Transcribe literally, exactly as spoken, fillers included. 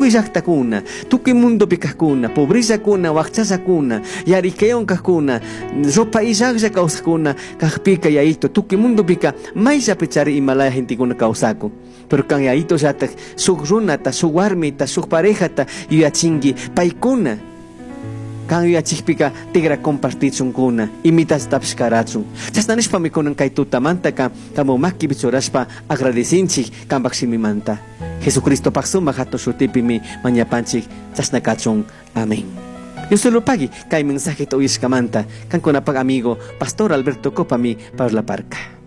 tukuy llaqtakuna, tukuy mundo pikakuna, pobrezakuna, waqchasakuna, yarikeyonkakuna, ropa illaqlla kawsakuna, kaqpika yaito, tukuy mundo pika, mayllapi chari imalaya gentikuna kawsaku. Pero kan yaito llatak, suk runata, suk warmita, suk parejata, yuyachinki, paykuna. Kan yuyachikpika tigra compartichunkuna, imitas tapshkarachun. Chasnanishpa mikunan kay tutamanta kan, kamo maki bichorashpa agradecinchik kanpak simimanta. Jesucristo paksuma hato shutipimi mañapanchik chasnakachun. Amén. Yo solo pagi kay mensaje to ishkamanta, kan kunapag amigo Pastor Alberto Copami para la parca.